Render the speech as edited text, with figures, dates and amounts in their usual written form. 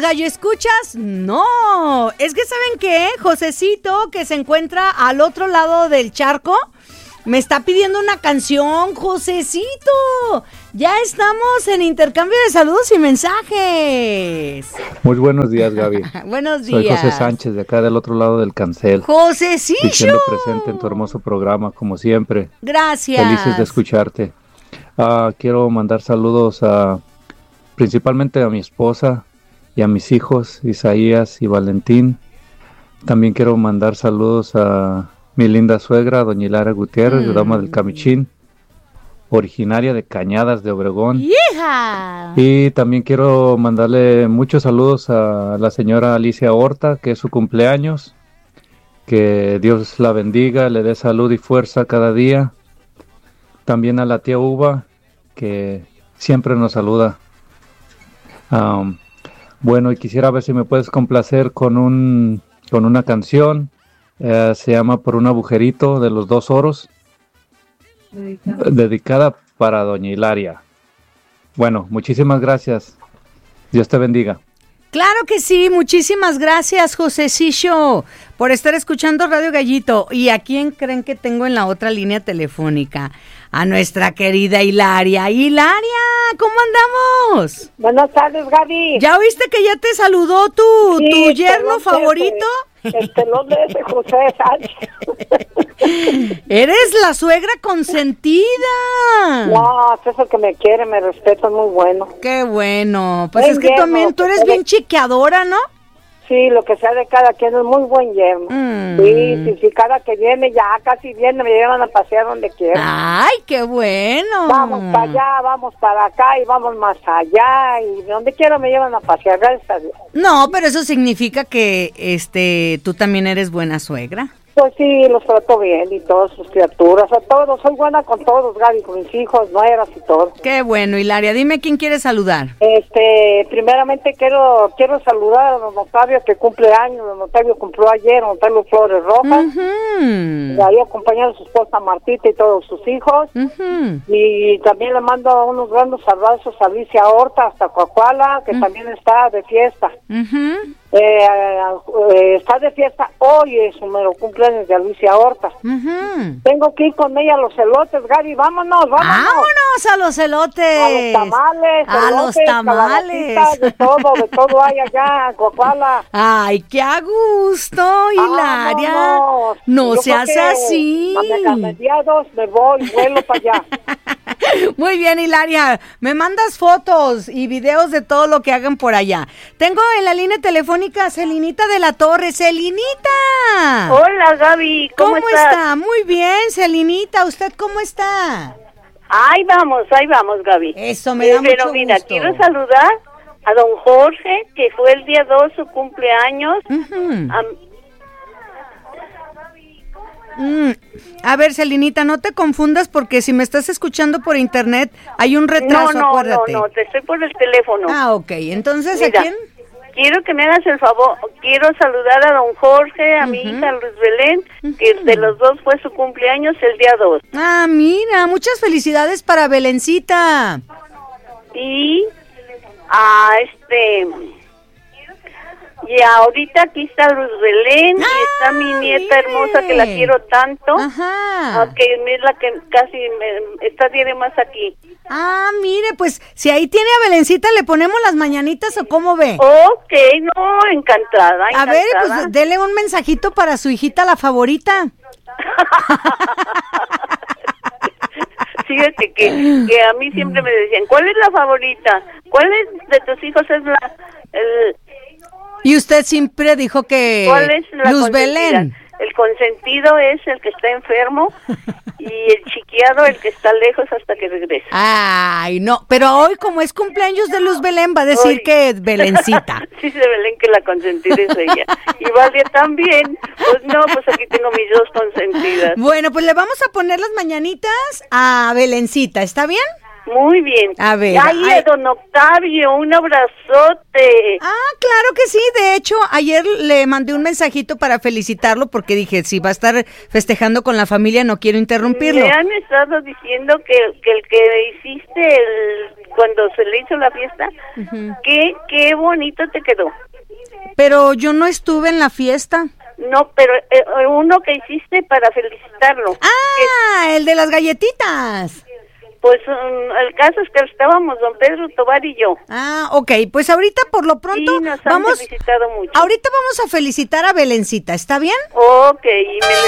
¿y escuchas? No, es que ¿saben qué? Josecito, que se encuentra al otro lado del charco, me está pidiendo una canción, Josecito. Ya estamos en intercambio de saludos y mensajes. Muy buenos días, Gaby. Buenos días. Soy José Sánchez, de acá del otro lado del cancel. Josecito. Y siendo presente en tu hermoso programa, como siempre. Gracias. Felices de escucharte. Quiero mandar saludos principalmente a mi esposa y a mis hijos, Isaías y Valentín. También quiero mandar saludos a mi linda suegra, doña Hilaria Gutiérrez, dama del Camichín, originaria de Cañadas de Obregón. ¡Hija! Y también quiero mandarle muchos saludos a la señora Alicia Horta, que es su cumpleaños. Que Dios la bendiga, le dé salud y fuerza cada día. También a la tía Uva, que siempre nos saluda. Bueno, y quisiera ver si me puedes complacer con una canción. Se llama Por un agujerito de los Dos Oros. Dedicada para doña Hilaria. Bueno, muchísimas gracias. Dios te bendiga. Claro que sí, muchísimas gracias, Josecillo, por estar escuchando Radio Gallito. ¿Y a quién creen que tengo en la otra línea telefónica? A nuestra querida Hilaria. Hilaria, ¿cómo andamos? Buenas tardes, Gaby. ¿Ya oíste que ya te saludó tu yerno favorito? No de ese José Sánchez. Eres la suegra consentida. No, es eso que me quiere, me respeta, es muy bueno. Qué bueno. Pues Buen es que yerno, también tú eres bien chiqueadora, ¿no? Sí, lo que sea de cada quien es muy buen yerno. Sí, cada que viene, ya casi viene, me llevan a pasear donde quiera. ¡Ay, qué bueno! Vamos para allá, vamos para acá y vamos más allá y donde quiera me llevan a pasear, gracias a Dios. No, pero eso significa que tú también eres buena suegra. Pues sí, los trato bien y todas sus criaturas, a todos, soy buena con todos, Gaby, con mis hijos, nueras y todo. Qué bueno, Hilaria, dime quién quiere saludar. Primeramente quiero saludar a don Octavio que cumple años, don Octavio cumplió ayer, don Octavio Flores Rojas, y ahí acompañado a su esposa Martita y todos sus hijos, y también le mando unos grandes abrazos a Alicia Horta hasta Coahuila, que también está de fiesta. Está de fiesta hoy, es su mero cumpleaños de Alicia Horta. Tengo que ir con ella a los elotes, Gaby, vámonos. Vámonos a los elotes. A los tamales. A los tamales. De todo hay allá en Coahuila. Ay, qué a gusto, Hilaria. Vámonos. No Yo se creo hace que así. A mediados me voy, vuelo para allá. Muy bien, Hilaria, me mandas fotos y videos de todo lo que hagan por allá. Tengo en la línea telefónica a Celinita de la Torre. ¡Celinita! Hola, Gaby, ¿cómo estás? Está? Muy bien, Celinita, ¿usted cómo está? Ahí vamos, Gaby. Eso me da mucho Pero mira, gusto. quiero saludar a don Jorge, que fue el día 2 su cumpleaños. A ver, Celinita, no te confundas porque si me estás escuchando por internet hay un retraso, acuérdate. No, te estoy por el teléfono. Ah, ok, entonces, Mira, ¿a quién? Quiero que me hagas el favor, quiero saludar a don Jorge, a mi hija Luz Belén, que de los dos fue su cumpleaños el día 2. Ah, mira, muchas felicidades para Belencita. Y y ahorita aquí está Luz Belén y está mi nieta hermosa que la quiero tanto. Ajá. Que es la que casi tiene más aquí. Ah, mire, pues si ahí tiene a Belencita, ¿le ponemos las mañanitas o cómo ve? Ok, no, encantada. A ver, pues dele un mensajito para su hijita, la favorita. Fíjate que a mí siempre me decían, ¿cuál es la favorita? ¿Cuál de tus hijos es Y usted siempre dijo que ¿cuál es la Luz consentida? Belén. El consentido es el que está enfermo y el chiqueado el que está lejos hasta que regrese. Ay, no, pero hoy como es cumpleaños de Luz Belén va a decir que es Belencita. Sí, se Belén que la consentida es ella. Y Valia también. Pues no, pues aquí tengo mis dos consentidas. Bueno, pues le vamos a poner las mañanitas a Belencita, ¿está bien? Muy bien. A ver. Ay, don Octavio, un abrazote. Claro que sí. De hecho, ayer le mandé un mensajito para felicitarlo porque dije, si va a estar festejando con la familia, no quiero interrumpirlo. Me han estado diciendo que el que hiciste cuando se le hizo la fiesta, qué bonito te quedó. Pero yo no estuve en la fiesta. No, pero uno que hiciste para felicitarlo. El de las galletitas. Pues el caso es que estábamos don Pedro Tobar y yo. Ok, pues ahorita por lo pronto sí, nos han felicitado mucho. Ahorita vamos a felicitar a Belencita, ¿está bien? Ok, y me